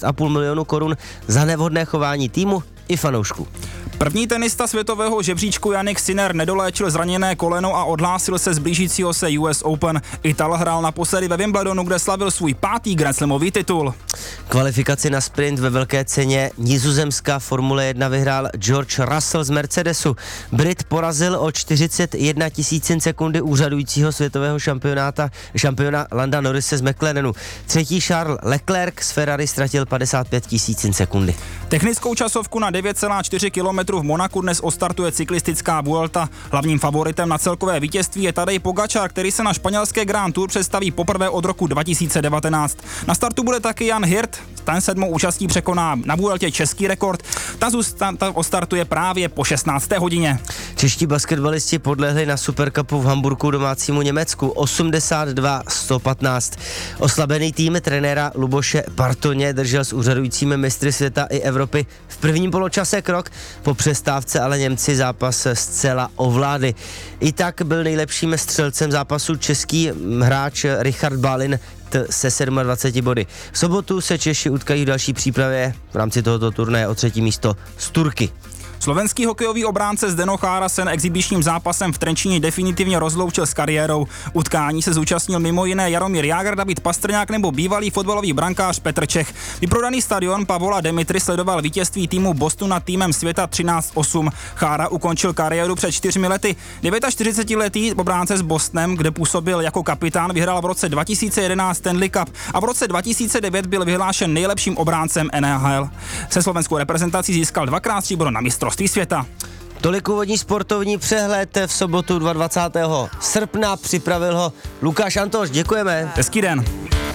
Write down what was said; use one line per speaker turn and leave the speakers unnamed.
6,5 milionu korun za nevhodné chování týmu i fanoušků.
První tenista světového žebříčku Jannik Sinner nedoléčil zraněné koleno a odhlásil se z blížícího se US Open. Ital hrál naposledy ve Wimbledonu, kde slavil svůj 5. Grand Slamový titul.
Kvalifikaci na sprint ve velké ceně Nizozemská Formule 1 vyhrál George Russell z Mercedesu. Brit porazil o 41 000 sekundy úřadujícího světového šampiona Landa Norrise z McLarenu. Třetí Charles Leclerc z Ferrari ztratil 55 000 sekundy.
Technickou časovku na 9,4 km v Monaku dnes ostartuje cyklistická Vuelta. Hlavním favoritem na celkové vítězství je Tadej Pogačar, který se na španělské Grand Tour představí poprvé od roku 2019. Na startu bude taky Jan Hirt, ten 7. účastí překoná na Vueltě český rekord. Ta ostartuje právě po 16. hodině.
Čeští basketbalisti podlehli na Supercupu v Hamburku domácímu Německu 82-115. Oslabený tým trenéra Luboše Bartoně držel s úřadujícími mistry světa i Evropy v prvním poločase krok, po přestávce ale Němci zápas zcela ovládli. I tak byl nejlepším střelcem zápasu český hráč Richard Balin se 27 body. V sobotu se Češi utkají v další přípravě v rámci tohoto turnaje o 3. místo s Turky.
Slovenský hokejový obránce Zdeno Chára se exibičním zápasem v Trenčíně definitivně rozloučil s kariérou. Utkání se zúčastnil mimo jiné Jaromír Jágr, David Pastrňák nebo bývalý fotbalový brankář Petr Čech. Vyprodaný stadion Pavola Demitry sledoval vítězství týmu Bostonu nad týmem světa 13-8. Chára ukončil kariéru před 4 lety. 49letý obránce s Bostonem, kde působil jako kapitán, vyhrál v roce 2011 Stanley Cup a v roce 2009 byl vyhlášen nejlepším obráncem NHL. Se slovenskou reprezentací získal 2x stříbro na mistrovství světa.
Tolik úvodní sportovní přehled v sobotu 22. srpna. Připravil ho Lukáš Antoš. Děkujeme.
Hezký den.